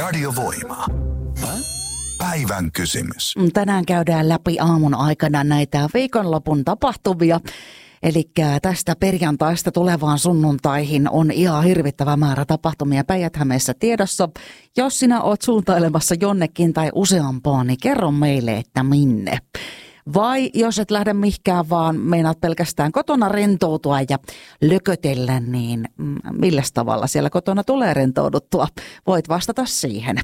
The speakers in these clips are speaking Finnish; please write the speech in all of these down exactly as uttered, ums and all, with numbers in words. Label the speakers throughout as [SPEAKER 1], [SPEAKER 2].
[SPEAKER 1] Radiovoima. Päivän kysymys.
[SPEAKER 2] Tänään käydään läpi aamun aikana näitä viikonlopun tapahtumia. Eli tästä perjantaista tulevaan sunnuntaihin on ihan hirvittävä määrä tapahtumia Päijät-Hämeessä tiedossa. Jos sinä oot suuntailemassa jonnekin tai useampaan, niin kerro meille, että minne. Vai jos et lähde mihinkään, vaan meinaat pelkästään kotona rentoutua ja lökötellä, niin millä tavalla siellä kotona tulee rentouduttua? Voit vastata siihen.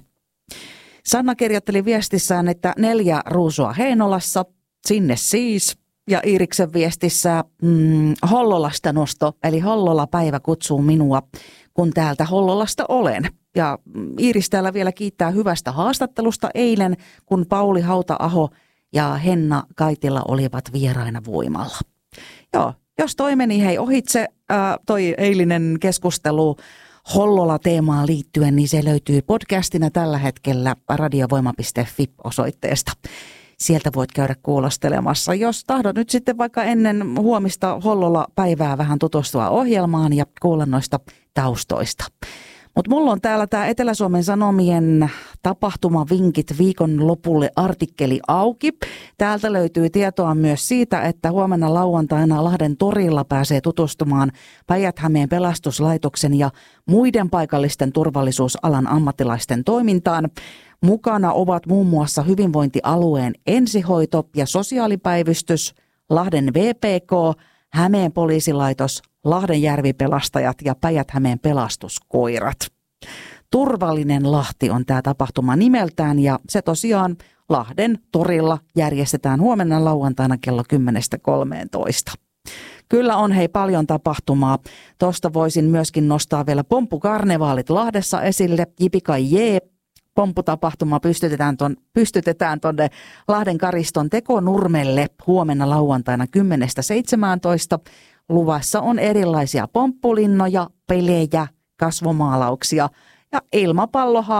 [SPEAKER 2] Sanna kirjoitteli viestissään, että neljä ruusua Heinolassa, sinne siis. Ja Iiriksen viestissä mm, Hollolasta nosto, eli Hollola-päivä kutsuu minua, kun täältä Hollolasta olen. Ja Iiris täällä vielä kiittää hyvästä haastattelusta eilen, kun Pauli Hauta-aho ja Henna Kaitila olivat vieraina Voimalla. Joo, jos toi meni hei ohitse, ää, toi eilinen keskustelu Hollola-teemaan liittyen, niin se löytyy podcastina tällä hetkellä radiovoima piste fi-osoitteesta. Sieltä voit käydä kuulostelemassa. Jos tahdot nyt sitten vaikka ennen huomista Hollola-päivää vähän tutustua ohjelmaan ja kuulla noista taustoista. Mutta mulla on täällä tämä Etelä-Suomen Sanomien tapahtumavinkit viikonlopulle artikkeli auki. Täältä löytyy tietoa myös siitä, että huomenna lauantaina Lahden torilla pääsee tutustumaan Päijät-Hämeen pelastuslaitoksen ja muiden paikallisten turvallisuusalan ammattilaisten toimintaan. Mukana ovat muun muassa hyvinvointialueen ensihoito ja sosiaalipäivystys, Lahden V P K, Hämeen poliisilaitos, Lahden järvipelastajat ja Päijät-Hämeen pelastuskoirat. Turvallinen Lahti on tämä tapahtuma nimeltään ja se tosiaan Lahden torilla järjestetään huomenna lauantaina kello kymmenestä kolmeentoista. Kyllä on hei paljon tapahtumaa. Tuosta voisin myöskin nostaa vielä pomppukarnevaalit Lahdessa esille. Jipikai jee. Pompputapahtuma pystytetään, ton, pystytetään tuonne Lahden Kariston Tekonurmelle huomenna lauantaina kymmenestä seitsemääntoista. Luvassa on erilaisia pomppulinnoja, pelejä, kasvomaalauksia ja ilmapallohaa.